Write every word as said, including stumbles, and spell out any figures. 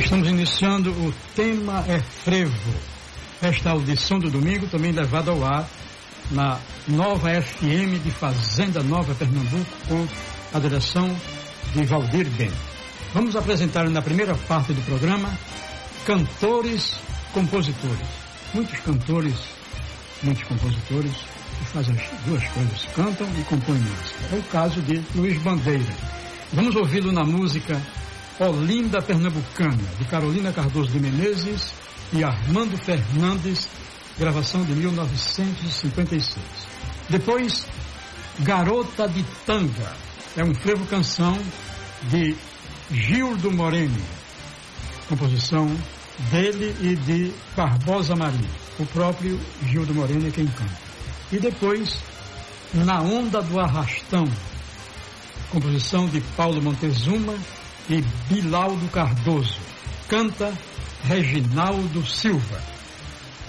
Estamos iniciando o Tema é Frevo. Esta audição do domingo também levada ao ar na Nova F M de Fazenda Nova, Pernambuco, com a direção de Valdir Bento. Vamos apresentar na primeira parte do programa cantores, compositores. Muitos cantores, muitos compositores que fazem as duas coisas, cantam e compõem música. É o caso de Luiz Bandeira. Vamos ouvi-lo na música Olinda Pernambucana, de Carolina Cardoso de Menezes e Armando Fernandes, gravação de mil novecentos e cinquenta e seis. Depois, Garota de Tanga, é um frevo-canção de Gildo Moreno, composição dele e de Barbosa Maria. O próprio Gildo Moreno é quem canta. E depois, Na Onda do Arrastão, composição de Paulo Montezuma e Bilaldo Cardoso. Canta Reginaldo Silva.